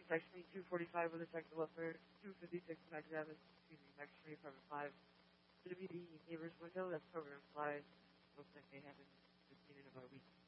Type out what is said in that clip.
text me 245 with a technical upper, 256 Max Evans, excuse me, Max 25 5. WD neighbor's window, that's program fly. Looks like they haven't been seen in about a week.